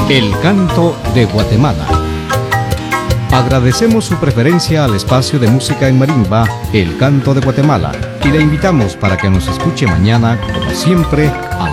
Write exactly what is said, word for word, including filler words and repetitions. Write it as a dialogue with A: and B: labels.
A: El canto de Guatemala. Agradecemos su preferencia al espacio de música en marimba, El Canto de Guatemala, y le invitamos para que nos escuche mañana, como siempre, a